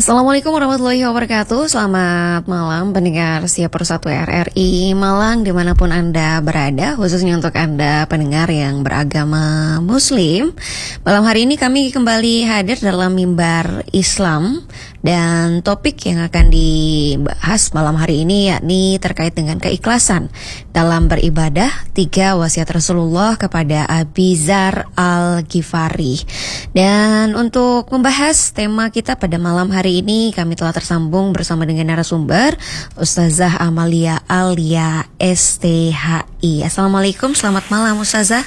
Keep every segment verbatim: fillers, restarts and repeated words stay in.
Assalamualaikum warahmatullahi wabarakatuh. Selamat malam pendengar Siap Persatu R R I Malang dimanapun Anda berada, khususnya untuk Anda pendengar yang beragama Muslim. Malam hari ini kami kembali hadir dalam mimbar Islam, dan topik yang akan dibahas malam hari ini yakni terkait dengan keikhlasan dalam beribadah, tiga wasiat Rasulullah kepada Abi Dzar Al-Ghifari. Dan untuk membahas tema kita pada malam hari ini, kami telah tersambung bersama dengan narasumber Ustazah Amalia Alia S T H I. Assalamualaikum, selamat malam Ustazah.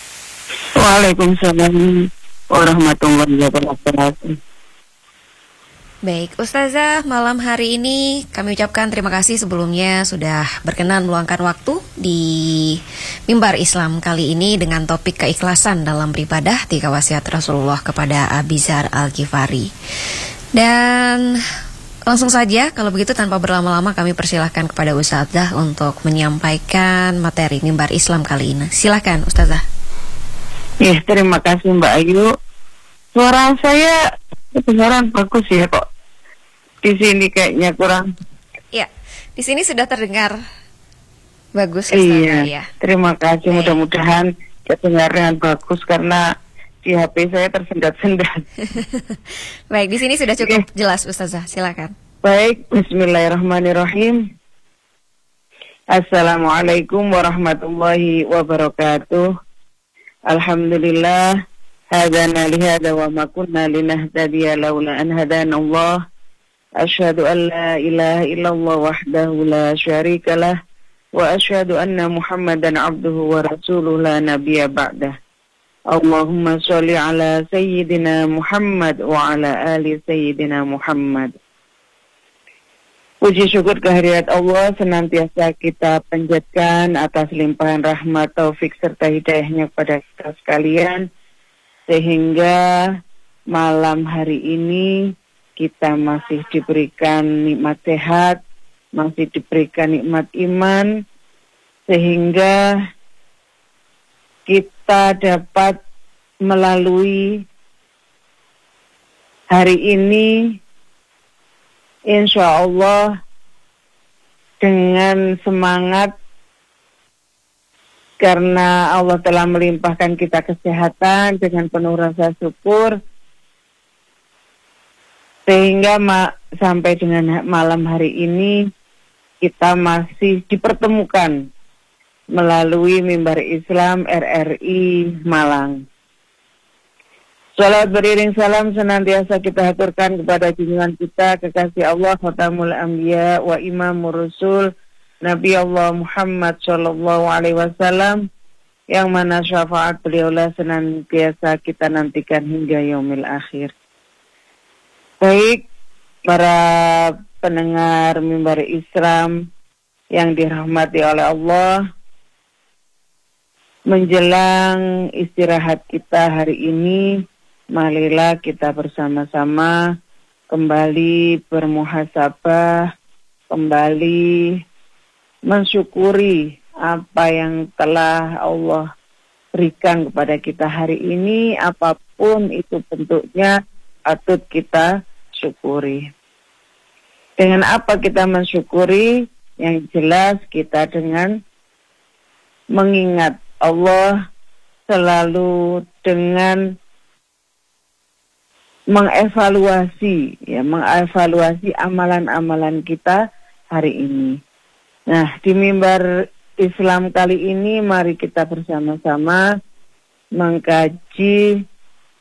Waalaikumsalam warahmatullahi wabarakatuh. Baik, Ustazah, malam hari ini kami ucapkan terima kasih sebelumnya sudah berkenan meluangkan waktu di mimbar Islam kali ini dengan topik keikhlasan dalam beribadah, tiga wasiat Rasulullah kepada Abi Dzar Al-Ghifari. Dan langsung saja, kalau begitu tanpa berlama-lama kami persilahkan kepada Ustazah untuk menyampaikan materi mimbar Islam kali ini. Silakan Ustazah. Ya, terima kasih Mbak Ayu. Suara saya kedengaran bagus ya kok. Di sini kayaknya kurang. Ya, di sini sudah terdengar bagus. Iya, ya. Terima kasih. Baik. Mudah-mudahan terdengar dengan bagus karena di H P saya tersendat-sendat. Baik, di sini sudah cukup Oke. jelas Ustazah. Silakan. Baik, Bismillahirrahmanirrahim. Assalamualaikum warahmatullahi wabarakatuh. Alhamdulillah. Hadana lihada wa ma kunna linahtadiya laula an hadana Allah. Asyhadu an la ilaha illallah wahdahu la syarikalah wa asyhadu anna Muhammadan abduhu wa rasuluhu la nabiyya ba'dah. Allahumma sholli ala sayyidina Muhammad wa ala ali sayyidina Muhammad. Puji syukur kehadirat Allah senantiasa kita panjatkan atas limpahan rahmat, taufik serta hidayahnya kepada kita sekalian, sehingga malam hari ini kita masih diberikan nikmat sehat, masih diberikan nikmat iman, sehingga kita dapat melalui hari ini insya Allah dengan semangat, karena Allah telah melimpahkan kita kesehatan dengan penuh rasa syukur, sehingga ma- sampai dengan malam hari ini kita masih dipertemukan melalui mimbar Islam R R I Malang. Salat beriring salam senantiasa kita haturkan kepada junjungan kita, kekasih Allah, Khatamul Anbiya wa Imamur Rasul, Nabi Allah Muhammad Sallallahu Alaihi Wasallam, yang mana syafaat beliaulah senantiasa kita nantikan hingga yaumil akhir. Baik, para pendengar mimbar Islam yang dirahmati oleh Allah, menjelang istirahat kita hari ini, marilah kita bersama-sama kembali bermuhasabah, kembali mensyukuri apa yang telah Allah berikan kepada kita hari ini, apapun itu bentuknya patut kita syukuri. Dengan apa kita mensyukuri? Yang jelas kita dengan mengingat Allah, selalu dengan mengevaluasi, ya, mengevaluasi amalan-amalan kita hari ini. Nah, di mimbar Islam kali ini mari kita bersama-sama mengkaji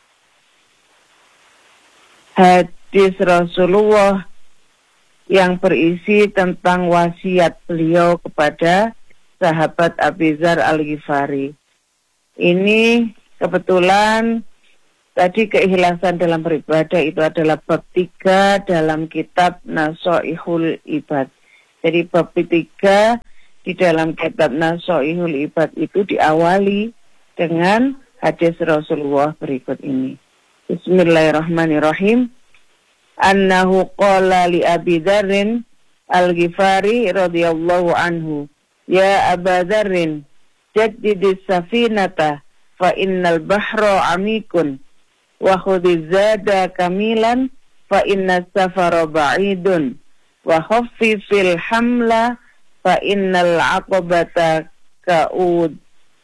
hadis Rasulullah yang berisi tentang wasiat beliau kepada sahabat Abi Dzar Al-Ghifari. Ini kebetulan tadi keikhlasan dalam beribadah itu adalah bab tiga dalam kitab Nasoihul Ibad. Jadi bab tiga di dalam kitab Nasoihul Ibad itu diawali dengan hadis Rasulullah berikut ini. Bismillahirrahmanirrahim. Annahu qala li Abi Dzarrin Al-Ghifari radhiyallahu anhu, ya Aba Dzarrin, jaddidis safinata fa innal bahra amikun wa khudhiz zada kamilan fa inna safara ba'idun wa khaffifil hamla fa innal aqabata ka'ud.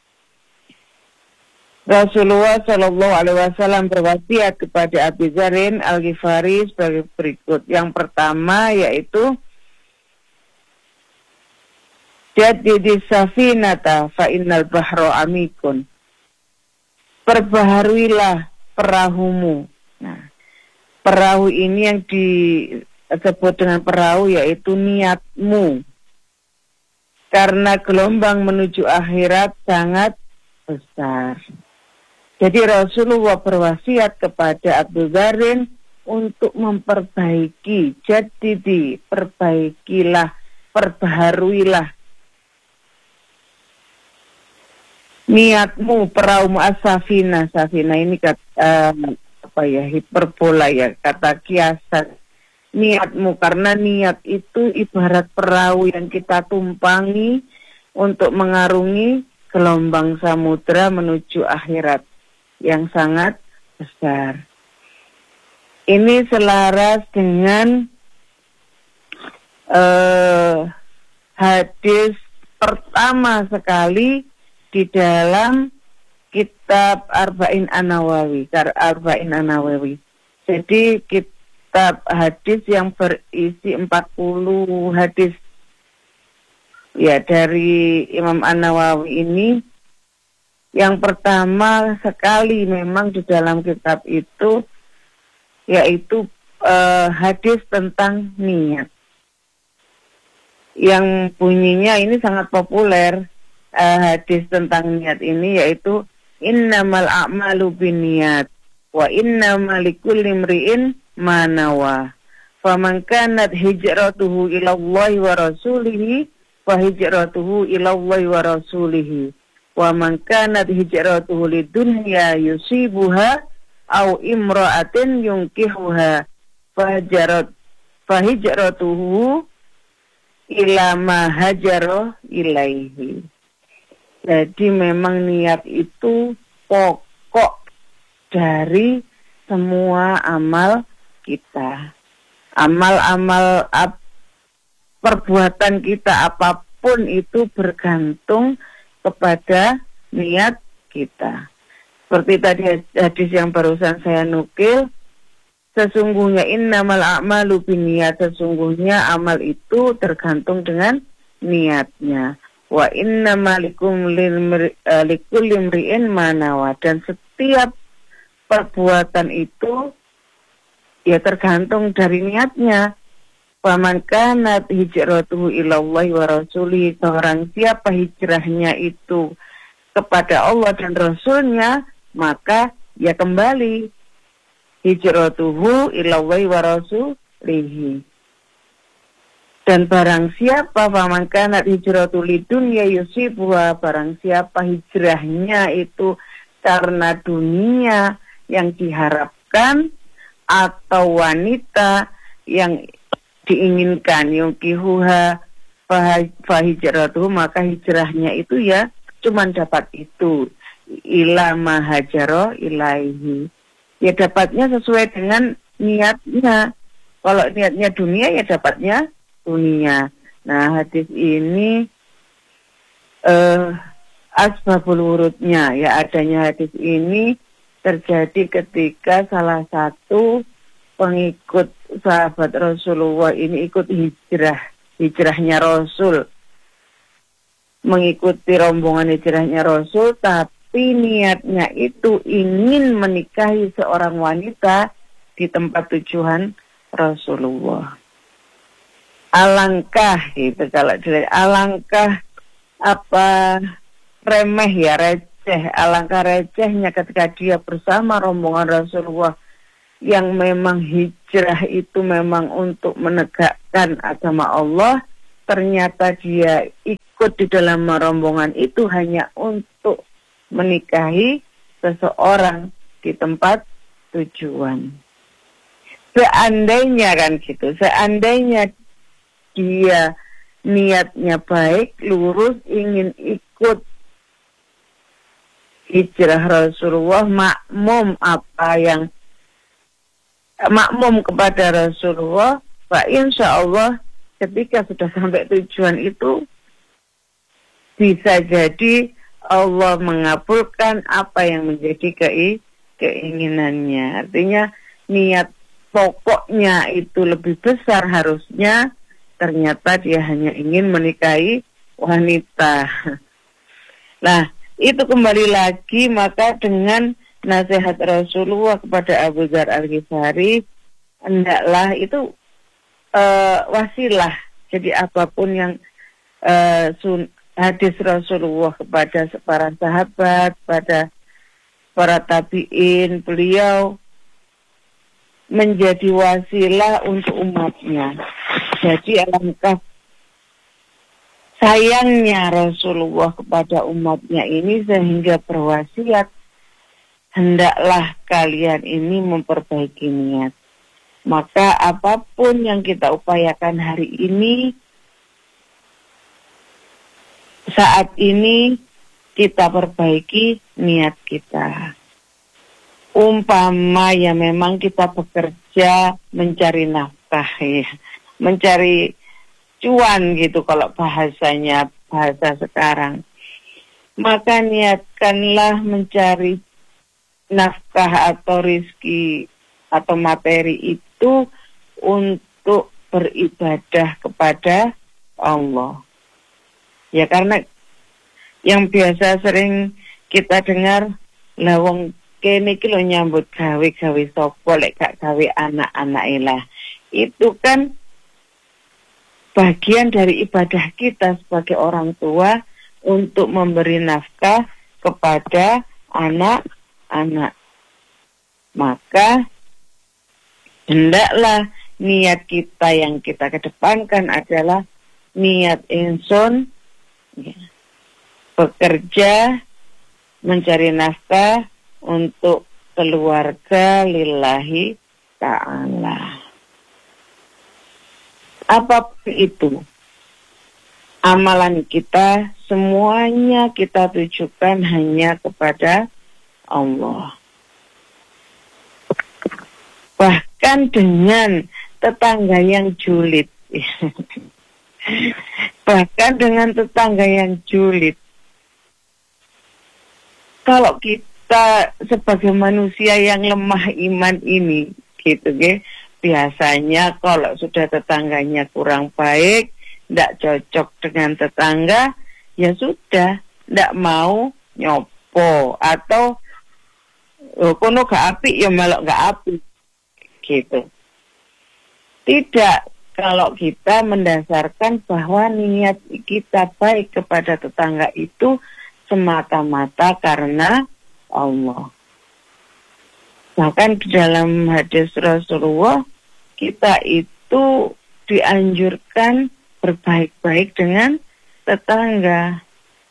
Rasulullah Shallallahu Alaihi Wasallam berwasiat kepada Abu Dzar Al-Ghifari sebagai berikut. Yang pertama yaitu Jadidi safinata fa innal bahra amikun. Perbaharuilah perahumu. Nah, perahu ini yang disebut dengan perahu yaitu niatmu. Karena gelombang menuju akhirat sangat besar. Jadi Rasulullah berwasiat kepada Abu Dzar untuk memperbaiki, jadidi, perbaikilah, perbaharuilah niatmu, perahu as-safina. Safina ini kata, uh, apa ya, hiperbola ya, kata kiasan. Niatmu, karena niat itu ibarat perahu yang kita tumpangi untuk mengarungi gelombang samudra menuju akhirat yang sangat besar. Ini selaras dengan uh, hadis pertama sekali di dalam kitab Arba'in An-Nawawi, Arba'in An-Nawawi. Jadi kitab hadis yang berisi empat puluh hadis ya dari Imam An-Nawawi ini. Yang pertama sekali memang di dalam kitab itu yaitu uh, hadis tentang niat. Yang bunyinya ini sangat populer, uh, hadis tentang niat ini yaitu innamal a'malu binniyat wa innamal likulli imri'in ma nawa. Faman kanat hijratuhu ila Allah wa rasulihi fa hijratuhu ila Allah wa rasulihi. Wa man kanat hijratuhu lidunya yusibuha au imra'atin yunkihuha fahajarat fahijratuhu ila ma hajara ilaihi. Jadi memang niat itu pokok dari semua amal kita. Amal-amal ap, perbuatan kita apapun itu bergantung kepada niat kita. Seperti tadi hadis yang barusan saya nukil, sesungguhnya innamal a'malu binniyat, sesungguhnya amal itu tergantung dengan niatnya. Wa innamal likulli imri'in ma nawa, dan setiap perbuatan itu ya tergantung dari niatnya. Faman kanat hijratuhu ilallahi wa rasuli, seorang siapa hijrahnya itu kepada Allah dan Rasulnya, maka ya kembali hijratuhu ilallahi wa rasulihi. Dan barang siapa faman kanat hijratuhu lidunya yusibuha, barang siapa hijrahnya itu karena dunia yang diharapkan atau wanita yang diinginkan, yungkihuha fahijratuhu, maka hijrahnya itu ya cuman dapat itu, ila mahajaro ilaihi, ya dapatnya sesuai dengan niatnya. Kalau niatnya dunia ya dapatnya dunia. Nah, hadis ini uh, asbabul wurudnya, ya adanya hadis ini terjadi ketika salah satu pengikut sahabat Rasulullah ini ikut hijrah, hijrahnya Rasul, mengikuti rombongan hijrahnya Rasul, tapi niatnya itu ingin menikahi seorang wanita di tempat tujuan Rasulullah. Alangkah gitu, kalau dilihat alangkah apa remeh ya, receh, alangkah recehnya ketika dia bersama rombongan Rasulullah yang memang hijrah itu memang untuk menegakkan agama Allah, ternyata dia ikut di dalam rombongan itu hanya untuk menikahi seseorang di tempat tujuan. Seandainya kan gitu, seandainya dia niatnya baik, lurus, ingin ikut hijrah Rasulullah, makmum apa yang makmum kepada Rasulullah, Pak, insya Allah ketika sudah sampai tujuan itu bisa jadi Allah mengabulkan apa yang menjadi kei- keinginannya. Artinya niat pokoknya itu lebih besar harusnya, ternyata dia hanya ingin menikahi wanita. Nah, itu kembali lagi maka dengan nasihat Rasulullah kepada Abu Dzar Al-Ghifari, hendaklah itu uh, wasilah. Jadi apapun yang uh, sun, hadis Rasulullah kepada para sahabat, pada para tabi'in, beliau menjadi wasilah untuk umatnya. Jadi alangkah sayangnya Rasulullah kepada umatnya ini sehingga berwasiat, hendaklah kalian ini memperbaiki niat. Maka apapun yang kita upayakan hari ini, saat ini kita perbaiki niat kita. Umpama ya memang kita bekerja mencari nafkah ya, mencari cuan gitu kalau bahasanya, bahasa sekarang. Maka niatkanlah mencari nafkah atau rizki atau materi itu untuk beribadah kepada Allah. Ya karena yang biasa sering kita dengar, lawang kene iki lho nyambut gawe-gawe sapa lek gak gawe anak-anak lah. Itu kan bagian dari ibadah kita sebagai orang tua untuk memberi nafkah kepada anak-anak. Maka hendaklah niat kita yang kita kedepankan adalah niat insun ya, bekerja mencari nafkah untuk keluarga lillahi ta'ala. Apapun itu, amalan kita semuanya kita tujukan hanya kepada Allah. Bahkan dengan tetangga yang julid. Bahkan dengan tetangga yang julid. Kalau kita sebagai manusia yang lemah iman ini, gitu ya, biasanya kalau sudah tetangganya kurang baik, tidak cocok dengan tetangga, ya sudah, tidak mau nyopo atau oh, kono gak apik ya melok gak apik, gitu. Tidak, kalau kita mendasarkan bahwa niat kita baik kepada tetangga itu semata-mata karena Allah. Bahkan di dalam hadis Rasulullah, kita itu dianjurkan berbaik-baik dengan tetangga.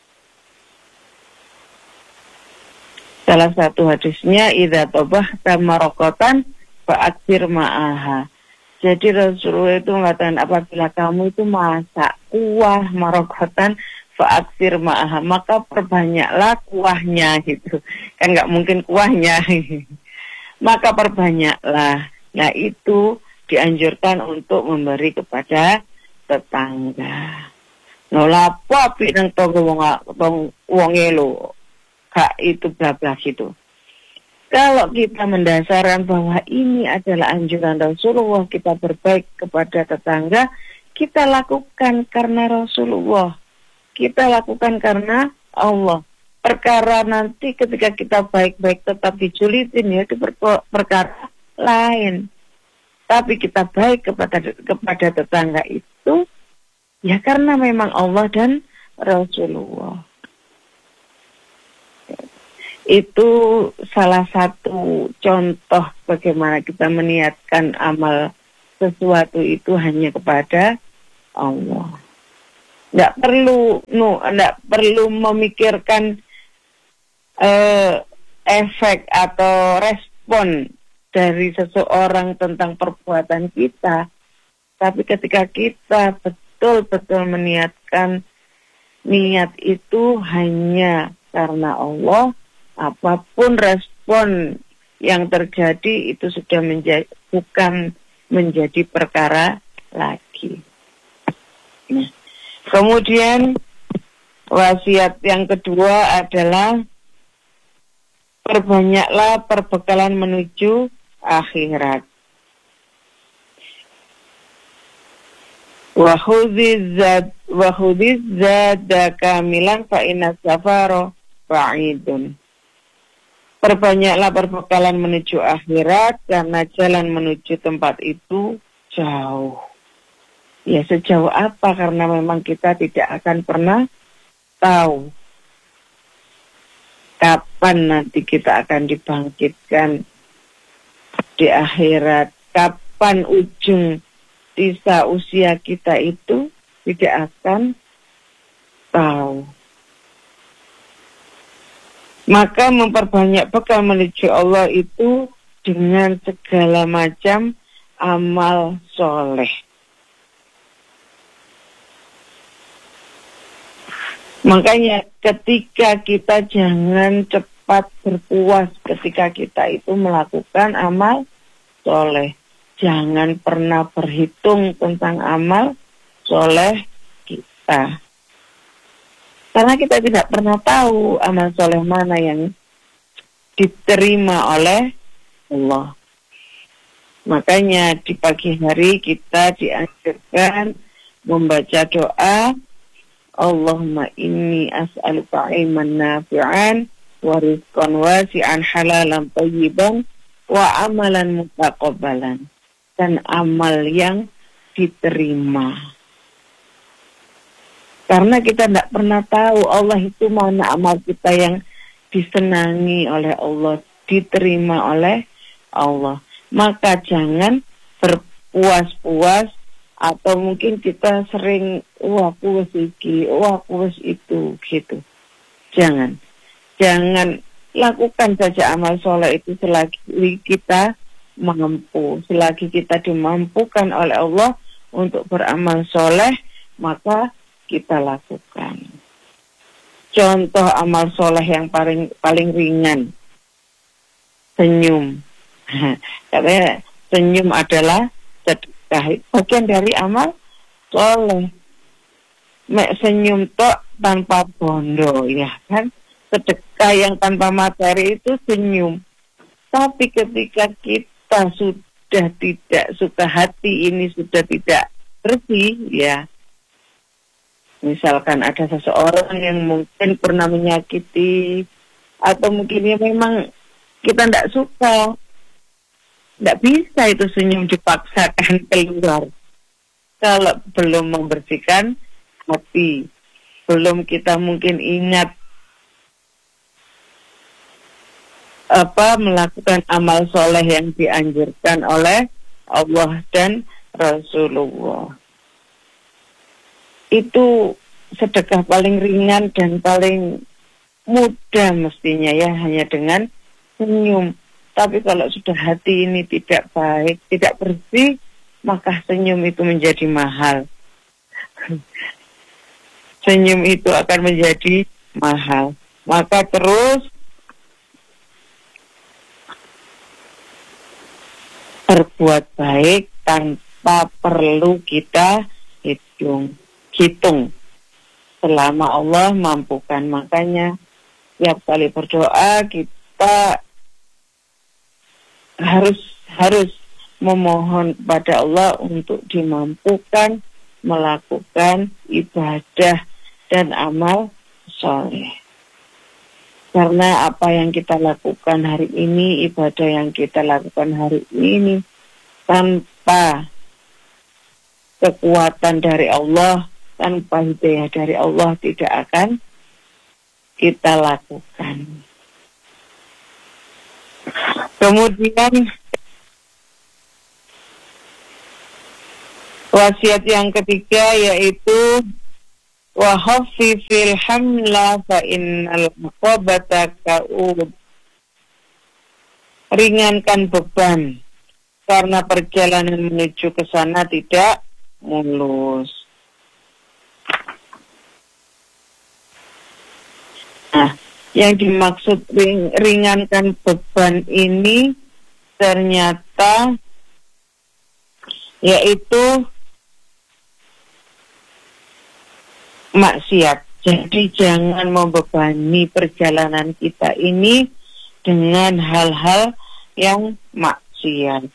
Salah satu hadisnya, idza tabahta marokotan fa'aktsir ma'aha. Jadi Rasulullah itu mengatakan, apabila kamu itu masak kuah marokotan fa'aktsir ma'aha, maka perbanyaklah kuahnya gitu. Kan nggak mungkin kuahnya. Maka perbanyaklah. Nah itu dianjurkan untuk memberi kepada tetangga. Nah lapo apik nang tangga wong wonge lho. Gak itu bla-bla gitu. Kalau kita mendasarkan bahwa ini adalah anjuran Rasulullah, kita berbaik kepada tetangga, kita lakukan karena Rasulullah. Kita lakukan karena Allah. Perkara nanti ketika kita baik-baik tetap dijulitin ya itu per- perkara lain. Tapi kita baik kepada kepada tetangga itu ya karena memang Allah dan Rasulullah. Itu salah satu contoh bagaimana kita meniatkan amal sesuatu itu hanya kepada Allah. Nggak perlu, no, nggak perlu memikirkan uh, efek atau respon dari seseorang tentang perbuatan kita. Tapi ketika kita betul-betul meniatkan niat itu hanya karena Allah, apapun respon yang terjadi itu sudah menjadi, bukan menjadi perkara lagi. Nah, kemudian wasiat yang kedua adalah perbanyaklah perbekalan menuju akhirat. Wa khudhiz zad wa khudhiz zada kamilan fa inna safara ba'idun. Perbanyaklah perbekalan menuju akhirat karena jalan menuju tempat itu jauh. Ya, sejauh apa? Karena memang kita tidak akan pernah tahu kapan nanti kita akan dibangkitkan di akhirat. Kapan ujung sisa usia kita itu tidak akan tahu. Maka memperbanyak bekal menuju Allah itu dengan segala macam amal soleh. Makanya ketika kita jangan cepat berpuas ketika kita itu melakukan amal soleh. Jangan pernah berhitung tentang amal soleh kita. Karena kita tidak pernah tahu amal soleh mana yang diterima oleh Allah. Makanya di pagi hari kita dianjurkan membaca doa, Allahumma inni as'aluka ilman nafi'an wa rizqan wasi'an halalan thayyiban wa amalan mutaqabbalan. Dan amal yang diterima. Karena kita tidak pernah tahu Allah itu mana amal kita yang disenangi oleh Allah, diterima oleh Allah. Maka jangan berpuas-puas atau mungkin kita sering wah puas iki, wah puas itu gitu. Jangan. Jangan lakukan saja amal soleh itu selagi kita mampu, selagi kita dimampukan oleh Allah untuk beramal soleh, maka kita lakukan. Contoh amal soleh yang paling paling ringan, senyum. Karena senyum adalah sedekah, bagian dari amal soleh. Mek senyum tok tanpa bondo, ya kan? Sedekah yang tanpa materi itu senyum. Tapi ketika kita sudah tidak suka hati ini sudah tidak bersih, ya. Misalkan ada seseorang yang mungkin pernah menyakiti, atau mungkin ya memang kita tidak suka, tidak bisa itu senyum dipaksakan keluar. Kalau belum membersihkan hati, belum kita mungkin ingat apa melakukan amal soleh yang dianjurkan oleh Allah dan Rasulullah. Itu sedekah paling ringan dan paling mudah mestinya ya, hanya dengan senyum. Tapi kalau sudah hati ini tidak baik, tidak bersih, maka senyum itu menjadi mahal. Senyum itu akan menjadi mahal. Maka terus berbuat baik tanpa perlu kita hitung. Hitung selama Allah mampukan. Makanya setiap kali berdoa kita harus harus memohon kepada Allah untuk dimampukan melakukan ibadah dan amal soleh. Karena apa yang kita lakukan hari ini, ibadah yang kita lakukan hari ini tanpa kekuatan dari Allah, tanpa hidayah dari Allah tidak akan kita lakukan. Kemudian wasiat yang ketiga yaitu wa khaffifil hamla fa innal muqabata ka'ud. Ringankan beban karena perjalanan menuju ke sana tidak mulus. Nah, Yang dimaksud ring, ringankan beban ini ternyata yaitu maksiat. Jadi jangan membebani perjalanan kita ini dengan hal-hal yang maksiat.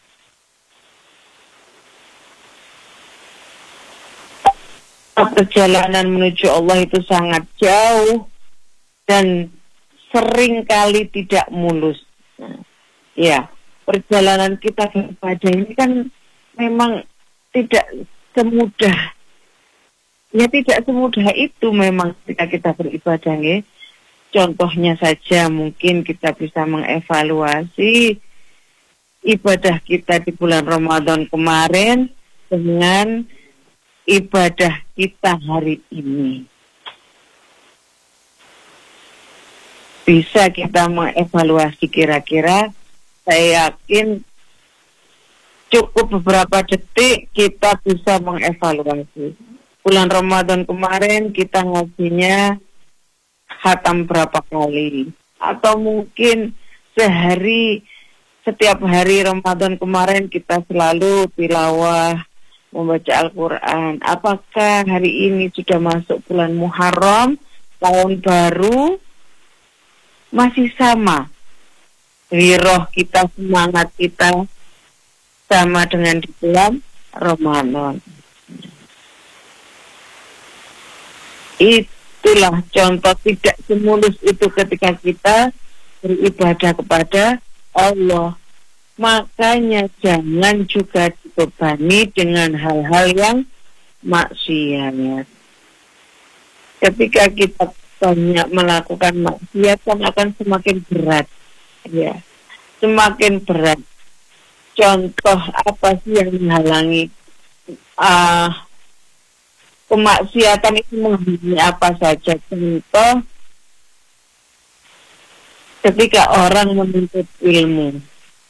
Perjalanan menuju Allah itu sangat jauh dan sering kali tidak mulus. Nah, ya, perjalanan kita beribadah ini kan memang tidak semudah. Ya tidak semudah itu memang ketika kita beribadah. Ya. Contohnya saja mungkin kita bisa mengevaluasi ibadah kita di bulan Ramadan kemarin dengan ibadah kita hari ini. Bisa kita mengevaluasi kira-kira, saya yakin cukup beberapa detik kita bisa mengevaluasi. Bulan Ramadan kemarin kita ngajinya khatam berapa kali? Atau mungkin sehari, setiap hari Ramadan kemarin kita selalu tilawah, membaca Al-Quran. Apakah hari ini sudah masuk bulan Muharram, tahun baru, masih sama? Wiroh kita, semangat kita sama dengan di bulan Ramadan. Itulah contoh tidak semulus itu ketika kita beribadah kepada Allah. Makanya jangan juga dibebani dengan hal-hal yang maksiat. Ketika kita banyak melakukan maksiat kan akan semakin berat. Ya, semakin berat. Contoh apa sih yang menghalangi uh, kemaksiatan itu menghalangi apa saja? Contoh ketika orang menuntut ilmu.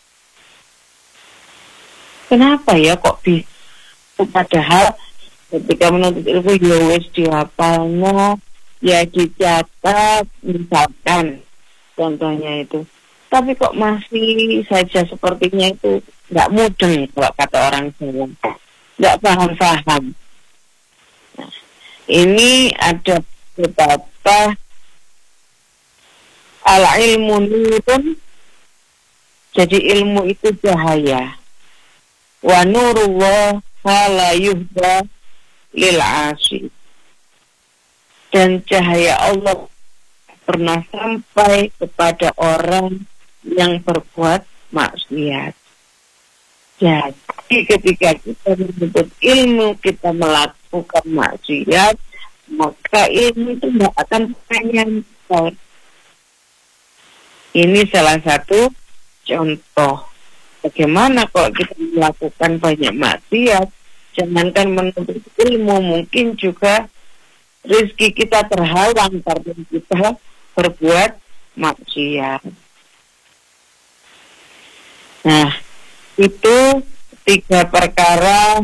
Kenapa ya kok bisa? Padahal ketika menuntut ilmu ya wis dihafalnya, ya dicatat, misalkan contohnya itu. Tapi kok masih saja sepertinya itu nggak mudeng kalau kata orang Jawa, nggak paham-paham. Nah, ini ada beberapa ala ilmu nurun, jadi ilmu itu cahaya. Wa nurullah la yuhda lil asi. Dan cahaya Allah pernah sampai kepada orang yang berbuat maksiat. Jadi ketika kita menuntut ilmu, kita melakukan maksiat, maka ilmu itu tidak akan nyampe. Ini salah satu contoh. Bagaimana kalau kita melakukan banyak maksiat, jangankan menuntut ilmu, mungkin juga rezeki kita terhalang karena kita berbuat maksiat. Nah, itu tiga perkara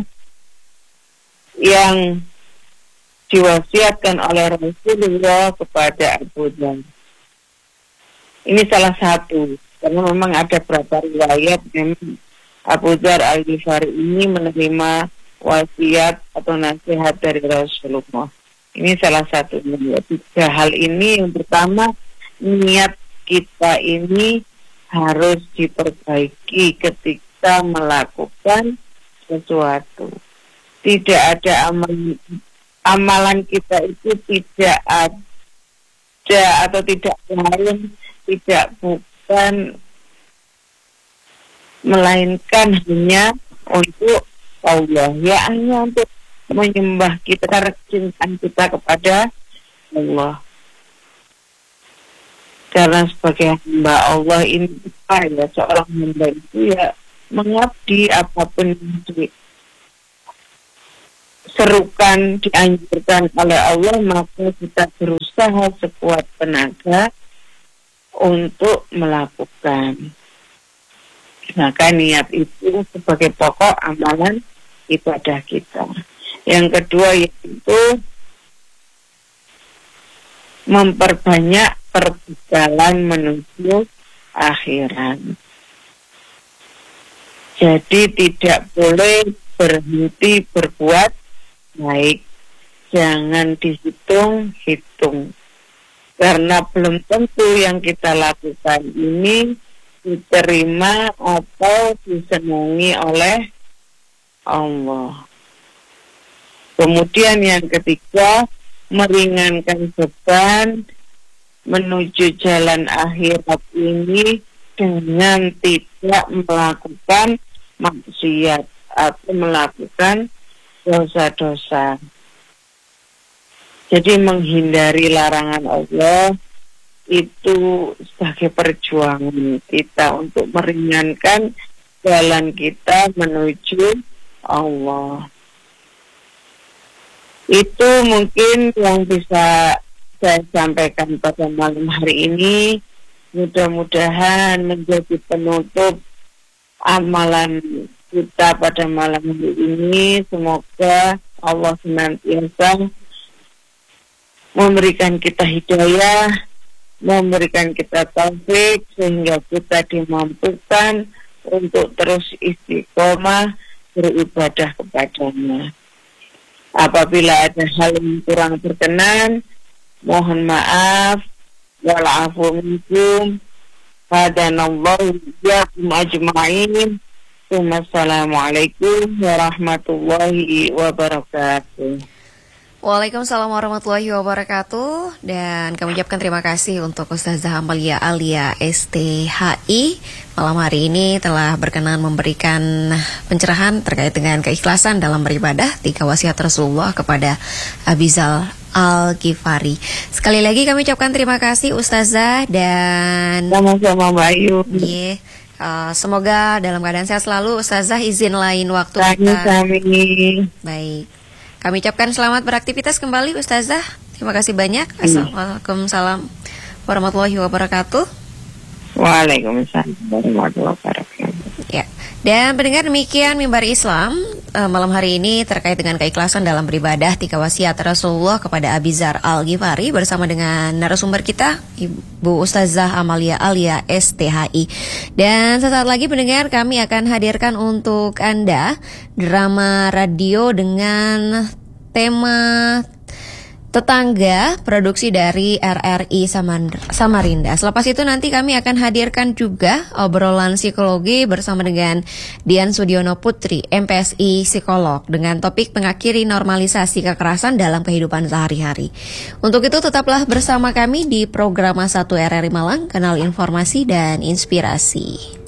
yang diwasiatkan oleh Rasulullah kepada Abu Dzar. Ini salah satu, karena memang ada beberapa riwayat memang Abu Dzar Al-Ghifari ini menerima wasiat atau nasihat dari Rasulullah. Ini salah satunya. Tiga hal ini, yang pertama, niat kita ini harus diperbaiki ketika melakukan sesuatu. Tidak ada amal, amalan kita itu tidak ada atau tidak lain, tidak bukan, melainkan hanya untuk Allah, ya hanya untuk menyembah kita, kecintaan kita kepada Allah. Karena sebagai hamba Allah ini apa ya, seorang hamba itu ya mengabdi, apapun yang diserukan, dianjurkan oleh Allah, maka kita berusaha sekuat tenaga untuk melakukan. Maka niat itu sebagai pokok amalan ibadah kita. Yang kedua yaitu memperbanyak perjalanan menuju akhirat. Jadi tidak boleh berhenti berbuat baik. Jangan dihitung-hitung. Karena belum tentu yang kita lakukan ini diterima atau disenangi oleh Allah. Kemudian yang ketiga, meringankan beban menuju jalan akhirat ini dengan tidak melakukan maksiat atau melakukan dosa-dosa. Jadi menghindari larangan Allah itu sebagai perjuangan kita untuk meringankan jalan kita menuju Allah. Itu mungkin yang bisa saya sampaikan pada malam hari ini. Mudah-mudahan menjadi penutup amalan kita pada malam hari ini. Semoga Allah senantiasa memberikan kita hidayah, memberikan kita taufik sehingga kita dimampukan untuk terus istiqomah beribadah kepadanya. Apabila ada hal yang kurang berkenan, mohon maaf. Wal'afu minkum. Hadanallahu iyyakum ajma'in. Wassalamualaikum warahmatullahi wabarakatuh. Waalaikumsalam warahmatullahi wabarakatuh. Dan kami ucapkan terima kasih untuk Ustazah Amalia Alia S T H I malam hari ini telah berkenan memberikan pencerahan terkait dengan keikhlasan dalam beribadah, tiga wasiat Rasulullah kepada Abizar Al-Ghifari. Sekali lagi kami ucapkan terima kasih Ustazah dan sama-sama Mbak Ayu. Yeah. Uh, semoga dalam keadaan sehat selalu. Ustazah izin lain waktu Kami-kami. Baik. Kami ucapkan selamat beraktivitas kembali Ustazah. Terima kasih banyak. Assalamualaikum warahmatullahi wabarakatuh. Waalaikumsalam warahmatullahi wabarakatuh. Ya. Dan pendengar, demikian Mimbar Islam uh, malam hari ini terkait dengan keikhlasan dalam beribadah, tiga wasiat Rasulullah kepada Abizar Al-Ghifari bersama dengan narasumber kita Ibu Ustazah Amalia Alia S T H I. Dan sesaat lagi pendengar, kami akan hadirkan untuk Anda drama radio dengan tema Tetangga, produksi dari R R I Samarinda. Selepas itu nanti kami akan hadirkan juga obrolan psikologi bersama dengan Dian Sudiono Putri, M P S I Psikolog, dengan topik mengakhiri normalisasi kekerasan dalam kehidupan sehari-hari. Untuk itu tetaplah bersama kami di program satu R R I Malang, kanal informasi dan inspirasi.